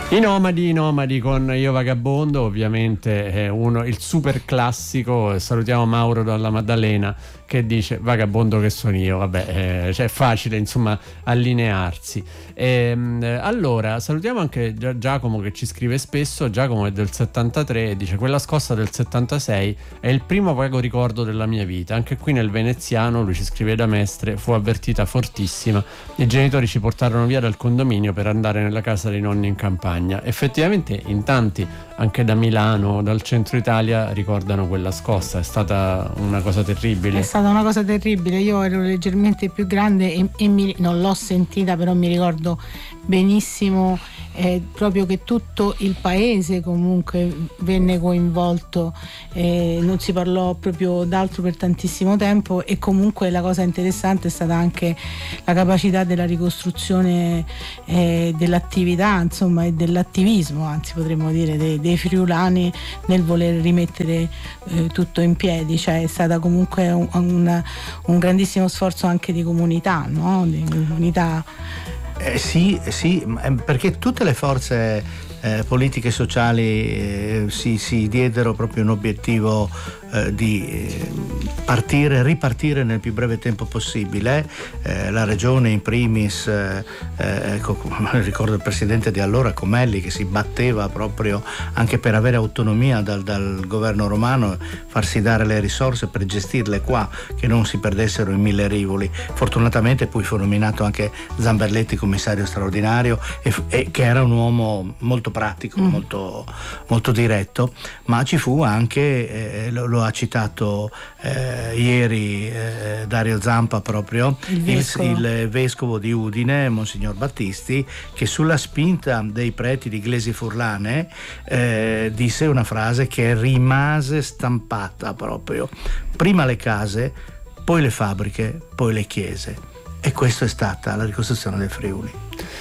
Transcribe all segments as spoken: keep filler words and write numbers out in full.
I Nomadi, i Nomadi con Io Vagabondo, ovviamente è uno, il super classico. Salutiamo Mauro dalla Maddalena che dice vagabondo che sono io, vabbè, eh, cioè è facile insomma allinearsi. E, allora salutiamo anche Giacomo che ci scrive spesso. Giacomo è del settantatré e dice: quella scossa del settantasei è il primo vago ricordo della mia vita, anche qui nel veneziano, lui ci scrive da Mestre, fu avvertita fortissima, i genitori ci portarono via dal condominio per andare nella casa dei nonni in campagna. Effettivamente in tanti anche da Milano, dal centro Italia, ricordano quella scossa, è stata una cosa terribile. È stata una cosa terribile, io ero leggermente più grande e, e mi, non l'ho sentita, però mi ricordo benissimo eh, proprio che tutto il paese comunque venne coinvolto, eh, non si parlò proprio d'altro per tantissimo tempo, e comunque la cosa interessante è stata anche la capacità della ricostruzione eh, dell'attività, insomma, e dell'attivismo, anzi potremmo dire dei, dei friulani nel voler rimettere eh, tutto in piedi. Cioè è stata comunque un, un, un grandissimo sforzo anche di comunità, no? Di comunità. Eh sì, sì, perché tutte le forze eh, politiche e sociali eh, si, si diedero proprio un obiettivo eh, di eh, partire, ripartire nel più breve tempo possibile. Eh, la regione in primis, eh, eh, ecco, ricordo il presidente di allora Comelli che si batteva proprio anche per avere autonomia dal, dal governo romano, farsi dare le risorse per gestirle qua, che non si perdessero in mille rivoli. Fortunatamente poi fu nominato anche Zamberletti commissario straordinario, e, e che era un uomo molto pratico, mm. molto, molto diretto, ma ci fu anche, eh, lo, lo ha citato eh, ieri eh, Dario Zampa proprio, il vescovo. Il, il vescovo di Udine, Monsignor Battisti, che sulla spinta dei preti di Iglesi Furlane eh, disse una frase che rimase stampata proprio: prima le case, poi le fabbriche, poi le chiese. E questa è stata la ricostruzione del Friuli.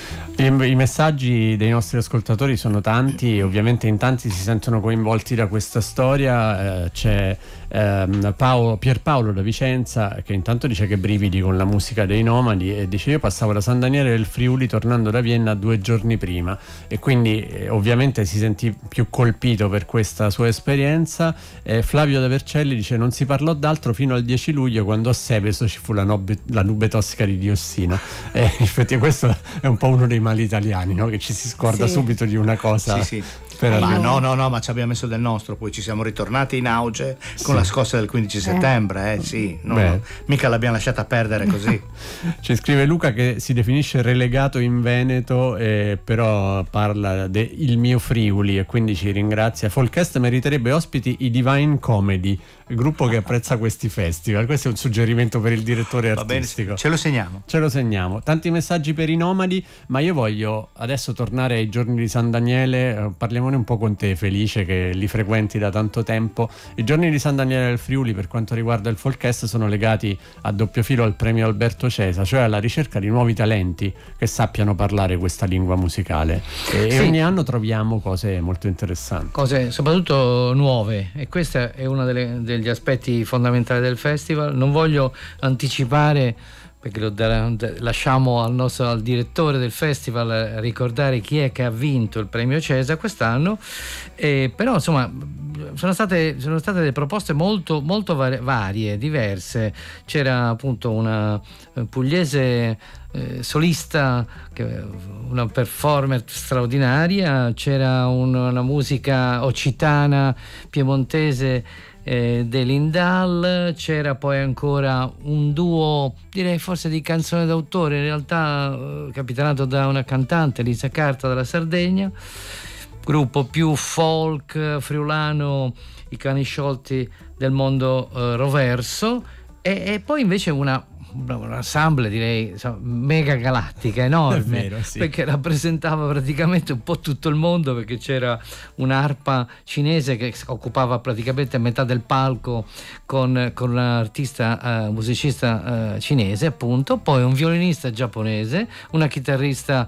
I messaggi dei nostri ascoltatori sono tanti, ovviamente in tanti si sentono coinvolti da questa storia. Eh, c'è ehm, Paolo, Pierpaolo da Vicenza che intanto dice che brividi con la musica dei Nomadi, e dice: io passavo da San Daniele del Friuli tornando da Vienna due giorni prima, e quindi eh, ovviamente si sentì più colpito per questa sua esperienza. eh, Flavio da Vercelli dice: non si parlò d'altro fino al dieci luglio, quando a Seveso ci fu la, nobe, la nube tossica di diossina. E eh, infatti questo è un po' uno dei mali italiani, no? Che ci si scorda sì. subito di una cosa. Sì, sì. Ma no, no, no, ma ci abbiamo messo del nostro, poi ci siamo ritornati in auge con sì. la scossa del quindici settembre, eh, sì, no, no, mica l'abbiamo lasciata perdere così. Ci scrive Luca che si definisce relegato in Veneto, eh, però parla del mio Friuli, e quindi ci ringrazia. Folcast meriterebbe ospiti i Divine Comedy, il gruppo che apprezza questi festival. Questo è un suggerimento per il direttore artistico. Va bene, ce lo segniamo. Ce lo segniamo. Tanti messaggi per i Nomadi, ma io voglio adesso tornare ai giorni di San Daniele. Parliamone un po' con te, Felice, che li frequenti da tanto tempo. I giorni di San Daniele del Friuli, per quanto riguarda il Folcast, sono legati a doppio filo al premio Alberto Cesa, cioè alla ricerca di nuovi talenti che sappiano parlare questa lingua musicale, e, sì. e ogni anno troviamo cose molto interessanti, cose soprattutto nuove, e questo è uno delle, degli aspetti fondamentali del festival. Non voglio anticipare, perché lo da, lasciamo al nostro al direttore del festival ricordare chi è che ha vinto il premio Cesa quest'anno, eh, però insomma sono state, sono state delle proposte molto, molto varie, diverse. C'era appunto una pugliese eh, solista, che, una performer straordinaria, c'era un, una musica occitana piemontese Eh, dell'Indal, c'era poi ancora un duo, direi forse di canzone d'autore, in realtà eh, capitanato da una cantante, Lisa Carta della Sardegna, gruppo più folk friulano, i cani sciolti del mondo eh, roverso, e, e poi invece una un ensemble direi insomma, mega galattica, enorme, vero, sì. perché rappresentava praticamente un po' tutto il mondo, perché c'era un'arpa cinese che occupava praticamente metà del palco con, con un artista uh, musicista uh, cinese appunto, poi un violinista giapponese, una chitarrista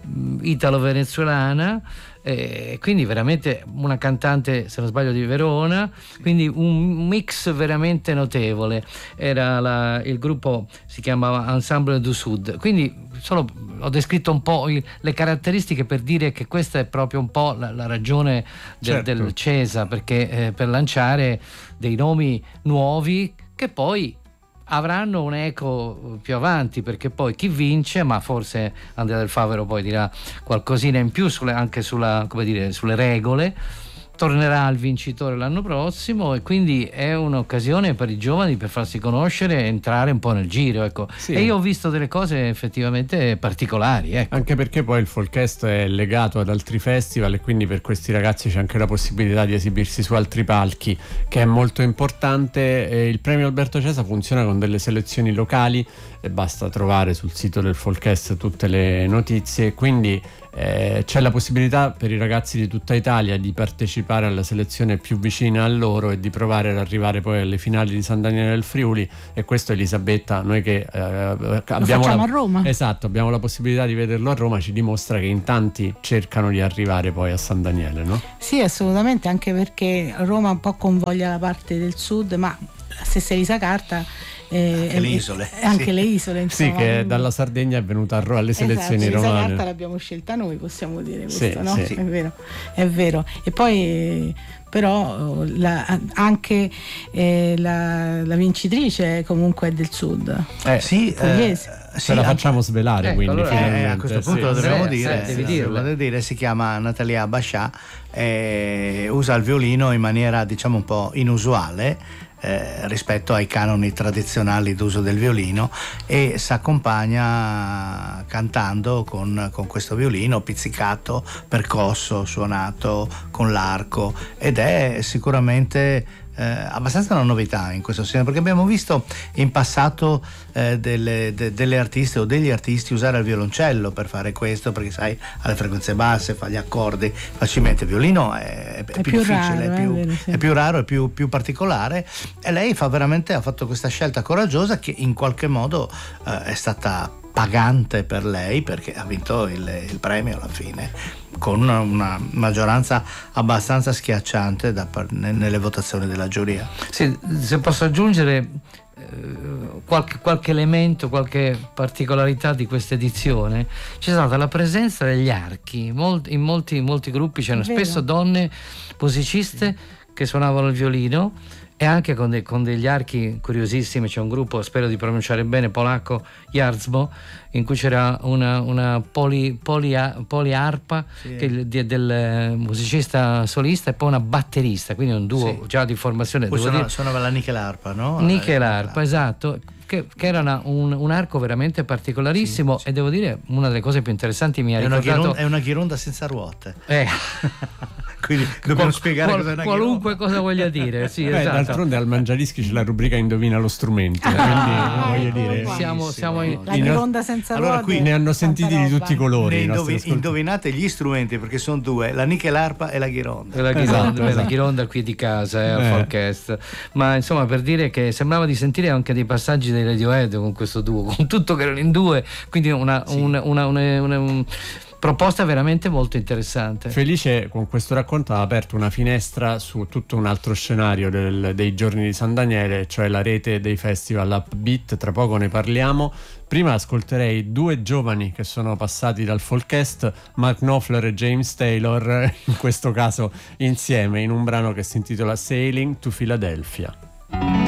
italo-venezuelana, eh, quindi veramente una cantante, se non sbaglio, di Verona, quindi un mix veramente notevole. Era la, il gruppo si chiamava Ensemble du Sud, quindi solo ho descritto un po' il, le caratteristiche per dire che questa è proprio un po' la, la ragione del, certo. del CESA, perché eh, per lanciare dei nomi nuovi che poi avranno un eco più avanti, perché poi chi vince, ma forse Andrea Del Favero poi dirà qualcosina in più sulle, anche sulla, come dire, sulle regole, tornerà al vincitore l'anno prossimo, e quindi è un'occasione per i giovani per farsi conoscere e entrare un po' nel giro, ecco. Sì. E io ho visto delle cose effettivamente particolari, ecco. Anche perché poi il Folkfest è legato ad altri festival, e quindi per questi ragazzi c'è anche la possibilità di esibirsi su altri palchi, che è molto importante. E il premio Alberto Cesa funziona con delle selezioni locali, e basta trovare sul sito del Folkfest tutte le notizie, quindi Eh, c'è la possibilità per i ragazzi di tutta Italia di partecipare alla selezione più vicina a loro e di provare ad arrivare poi alle finali di San Daniele del Friuli. E questo, Elisabetta, noi che eh, abbiamo la, a Roma. Esatto, abbiamo la possibilità di vederlo a Roma, ci dimostra che in tanti cercano di arrivare poi a San Daniele, no? Sì, assolutamente, anche perché Roma un po' convoglia la parte del sud, ma la stessa Elisa Carta Eh, anche le isole, anche sì. le isole, insomma. Sì, che dalla Sardegna è venuta a Roma alle selezioni esatto, romane. La carta l'abbiamo scelta noi, possiamo dire questo, sì, no? Sì. È vero, è vero. E poi però la, anche eh, la, la vincitrice comunque è del sud. Eh, sì, eh, Se sì, la facciamo svelare, ecco, quindi allora, Eh, a questo punto sì. lo dobbiamo Eh, dire, sì, devi sì, dirlo. lo devo dire, si chiama Natalia Bascià, eh, usa il violino in maniera diciamo un po' inusuale eh, rispetto ai canoni tradizionali d'uso del violino, e si accompagna cantando con, con questo violino pizzicato, percosso, suonato con l'arco, ed è sicuramente Eh, abbastanza una novità in questo senso, perché abbiamo visto in passato eh, delle, de, delle artiste o degli artisti usare il violoncello per fare questo, perché sai, alle frequenze basse fa gli accordi facilmente. Il violino è, è, è più, più difficile, raro, è, più, è, vero, sì. è più raro, è più, più particolare, e lei fa veramente ha fatto questa scelta coraggiosa che in qualche modo eh, è stata pagante per lei, perché ha vinto il, il premio alla fine con una, una maggioranza abbastanza schiacciante da, nelle votazioni della giuria. Sì, se posso aggiungere eh, qualche, qualche elemento, qualche particolarità di questa edizione, c'è stata la presenza degli archi. Mol, in molti, molti gruppi c'erano spesso donne musiciste che suonavano il violino, e anche con, de, con degli archi curiosissimi. C'è un gruppo, spero di pronunciare bene, polacco, Jarzmo, in cui c'era una, una poli, poli, poliarpa, sì, che, di, del musicista solista, e poi una batterista, quindi un duo, sì, già di formazione. Poi devo suonava, dire, suonava la Nichelarpa, no? Nichelarpa, esatto, che, che era una, un, un arco veramente particolarissimo, sì, sì. E devo dire, una delle cose più interessanti mi ha è ricordato... Una ghironda, è una ghironda senza ruote. Eh... Quindi dobbiamo Qual, spiegare qual, cosa è una qualunque cosa voglia dire, sì, Beh, esatto. D'altronde al Mangiarischi c'è la rubrica Indovina lo strumento, quindi ah, voglio ecco dire qua. siamo, siamo in, la in, ghironda senza allora, ruote, qui ne hanno sentiti di tutti i colori. Ne i indovi, indovinate gli strumenti, perché sono due, la Nichelarpa e la ghironda. la ghironda, esatto, la esatto. ghironda qui di casa, eh, al Eh. Folkfest. Ma insomma, per dire che sembrava di sentire anche dei passaggi dei Radiohead con questo duo, con tutto che erano in due, quindi una, Sì. una, una, una, una, una proposta veramente molto interessante. Felice con questo racconto ha aperto una finestra su tutto un altro scenario del, dei giorni di San Daniele, cioè la rete dei festival Upbeat. Tra poco ne parliamo. Prima ascolterei due giovani che sono passati dal Folkfest, Mark Knopfler e James Taylor, in questo caso insieme, in un brano che si intitola Sailing to Philadelphia.